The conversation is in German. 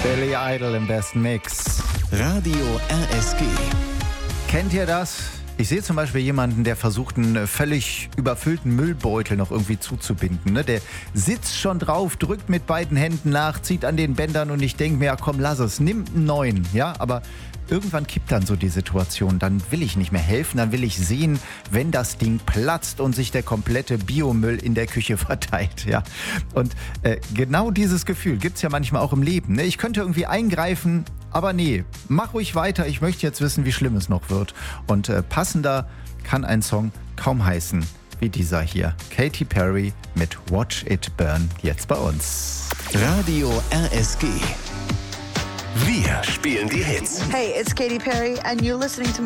Billy Idol im besten Mix. Radio RSG. Kennt ihr das? Ich sehe zum Beispiel jemanden, der versucht, einen völlig überfüllten Müllbeutel noch irgendwie zuzubinden. Ne? Der sitzt schon drauf, drückt mit beiden Händen nach, zieht an den Bändern und ich denke mir, ja komm, lass es, nimm einen neuen. Ja, aber irgendwann kippt dann so die Situation. Dann will ich nicht mehr helfen, dann will ich sehen, wenn das Ding platzt und sich der komplette Biomüll in der Küche verteilt. Ja? Und genau dieses Gefühl gibt es ja manchmal auch im Leben. Ne? Ich könnte irgendwie eingreifen, aber nee, mach ruhig weiter. Ich möchte jetzt wissen, wie schlimm es noch wird. Und passender kann ein Song kaum heißen wie dieser hier. Katy Perry mit Watch It Burn jetzt bei uns. Radio RSG. Wir spielen die Hits. Hey, it's Katy Perry, and you're listening to